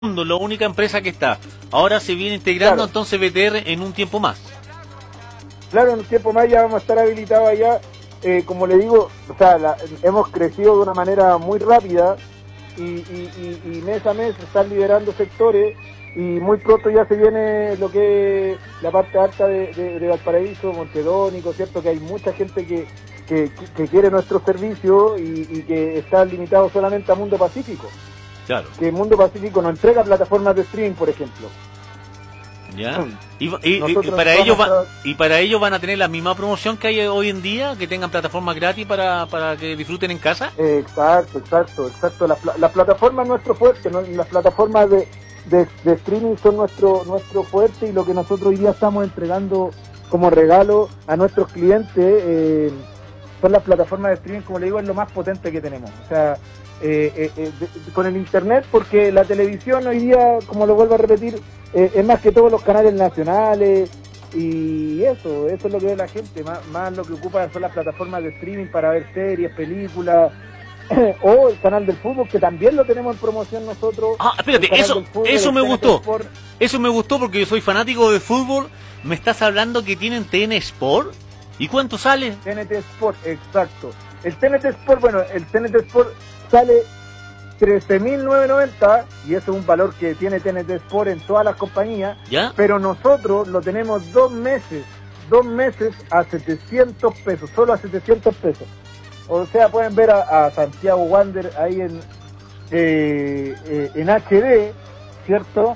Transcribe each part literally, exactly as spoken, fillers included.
la única empresa que está. Ahora se viene integrando Claro. entonces B T R en un tiempo más. Claro, en un tiempo más ya vamos a estar habilitados allá. Eh, como le digo, o sea, la- hemos crecido de una manera muy rápida y, y, y, y mes a mes se están liberando sectores y muy pronto ya se viene lo que es la parte alta de, de, de Valparaíso, Montedónico, ¿cierto? Que hay mucha gente que, que, que quiere nuestro servicio y, y que está limitado solamente a Mundo Pacífico. Claro. Que Mundo Pacífico no entrega plataformas de streaming, por ejemplo. ¿Ya? Y, y- y- y Nosotros para vamos ellos va- a- y para ellos van a tener la misma promoción que hay hoy en día, que tengan plataformas gratis para, para que disfruten en casa. Eh, Exacto, exacto, exacto. Las pla- las plataformas es nuestro fuerte, ¿no? Las plataformas de, de, de streaming son nuestro nuestro fuerte y lo que nosotros hoy día estamos entregando como regalo a nuestros clientes eh, son las plataformas de streaming, como le digo, es lo más potente que tenemos. O sea, eh, eh, eh, de- de- con el internet, porque la televisión hoy día, como lo vuelvo a repetir, eh, es más que todos los canales nacionales y eso, eso es lo que ve la gente, más, más lo que ocupa son las plataformas de streaming para ver series, películas, o el canal del fútbol, que también lo tenemos en promoción nosotros. Ah, espérate, el canal eso, del fútbol, eso el me T N T gustó. Sport. Eso me gustó porque yo soy fanático de fútbol. ¿Me estás hablando que tienen T N Sport? ¿Y cuánto sale? T N T Sport, exacto. El T N T Sport, bueno, el T N T Sport sale trece mil novecientos noventa y eso es un valor que tiene T N T Sport en todas las compañías, ¿Ya? pero nosotros lo tenemos dos meses, dos meses a setecientos pesos, solo a setecientos pesos. O sea, pueden ver a, a Santiago Wander ahí en, eh, eh, en H D, ¿cierto?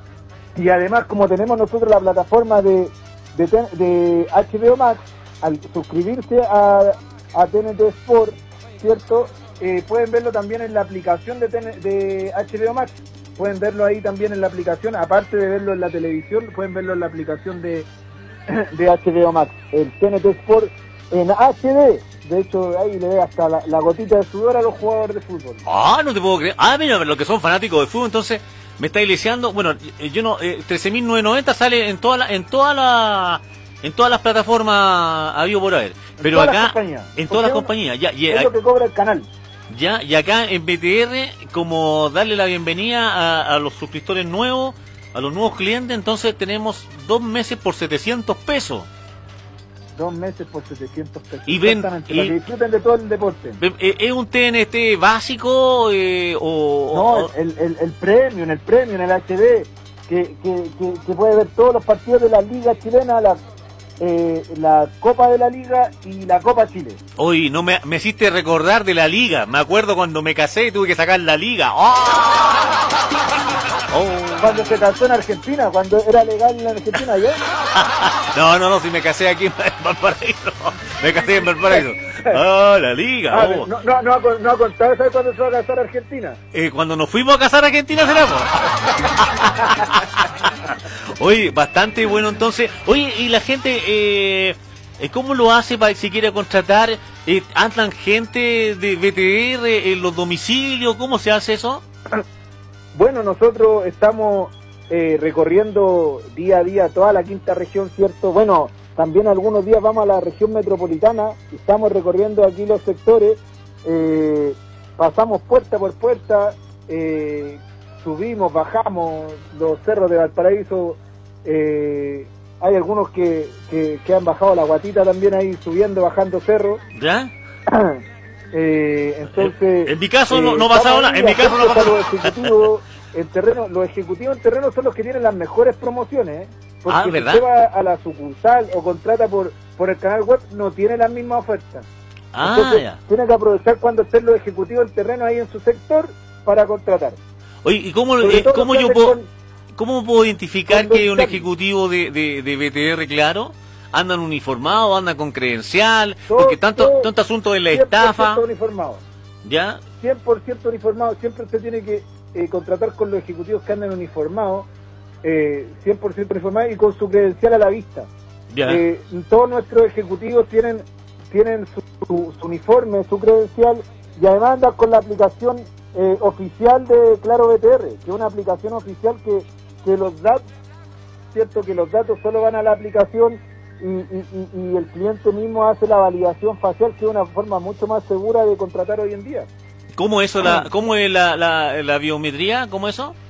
Y además, como tenemos nosotros la plataforma de, de, T- de H B O Max, al suscribirse a, a T N T Sport, ¿cierto? Eh, pueden verlo también en la aplicación de, T N de H B O Max. Pueden verlo ahí también en la aplicación, aparte de verlo en la televisión, pueden verlo en la aplicación de, de H B O Max. El T N T Sport en H D. De hecho, ahí le ve hasta la, la gotita de sudor a los jugadores de fútbol. Ah, no te puedo creer. Ah, mira, los que son fanáticos de fútbol, entonces me estáis leseando. Bueno, eh, yo no, eh, trece mil novecientos noventa sale en toda la, en toda la, en todas las plataformas habido por haber. Pero todas las acá, compañías. en todas las Porque compañías, ya, y, Es lo que cobra el canal. ya, y acá en B T R, como darle la bienvenida a, a los suscriptores nuevos, a los nuevos clientes, entonces tenemos dos meses por setecientos pesos. Dos meses por setecientos pesos. Y ven- Exactamente, y- para que disfruten de todo el deporte. Eh, ¿Es un T N T básico eh, o, No, o- el, el, el premio, en el premio, en el H D, que, que, que, que puede ver todos los partidos de la Liga Chilena, la, eh, la Copa de la Liga y la Copa Chile. Oye, no me, me hiciste recordar de la liga. Me acuerdo cuando me casé y tuve que sacar la liga. ¡Oh! Oh. Cuando se casó en Argentina, cuando era legal en Argentina, ¿ya? No, no, no, si me casé aquí en Valparaíso. Me casé en Valparaíso. ¡Oh, la liga! Ah, Oh. no, no, no, ha, con- no ha contado, ¿sabes cuándo se va a casar Argentina? Eh, cuando nos fuimos a casar a Argentina, será, po? Oye, bastante bueno entonces. Oye, y la gente, eh, eh, ¿cómo lo hace para si quiere contratar? Eh, ¿Andan gente de B T R en los domicilios? ¿Cómo se hace eso? Bueno, nosotros estamos eh, recorriendo día a día toda la quinta región, ¿cierto? Bueno, también algunos días vamos a la región metropolitana, y estamos recorriendo aquí los sectores, eh, pasamos puerta por puerta, eh, subimos, bajamos los cerros de Valparaíso, eh, hay algunos que, que, que han bajado la guatita también ahí, subiendo, bajando cerros. ¿Ya? Eh, entonces, En mi caso no- eh, no pasa estamos nada, ahí, en mi caso no atentos pasa a los ejecutivos en terreno, los ejecutivos en terreno son los que tienen las mejores promociones, ¿eh? Porque Ah, si ¿verdad? usted va a la sucursal o contrata por por el canal web, no tiene las mismas ofertas. Ah, Entonces, ya. tiene que aprovechar cuando estén los ejecutivos en terreno ahí en su sector para contratar. Oye, ¿y cómo, Sobre eh, todo cómo los yo que puedo, hacen cómo puedo identificar con que un dos ejecutivo de, de, de B T R, claro, andan uniformados, andan con credencial? Todo- Porque tanto, todo tanto asunto de la cien por ciento estafa, uniformados. ¿ya? cien por ciento uniformados, siempre usted tiene que eh, contratar con los ejecutivos que andan uniformados, eh, cien por ciento uniformados y con su credencial a la vista. Ya. Eh, todos nuestros ejecutivos tienen tienen su, su- su uniforme, su credencial y además andan con la aplicación eh, oficial de Claro B T R, que es una aplicación oficial que, que los datos, cierto que los datos solo van a la aplicación y, y, y- y el cliente mismo hace la validación facial, que es una forma mucho más segura de contratar hoy en día. ¿Cómo eso, la, cómo es la, la, la biometría? ¿Cómo eso?